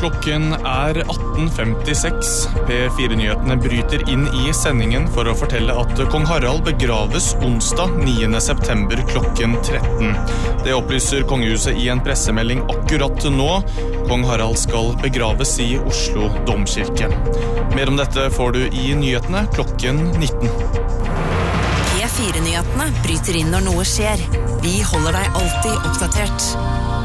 Klokken 18:56. P4-nyhetene bryter inn i sendingen for å fortelle at kong Harald begraves onsdag 9. september klokken 13. Det opplyser kongehuset i en pressemelding akkurat nå. Kong Harald skal begraves i Oslo domkirke. Mer om dette får du i nyhetene klokken 19. P4-nyhetene bryter inn når noe skjer. Vi holder deg alltid oppdatert.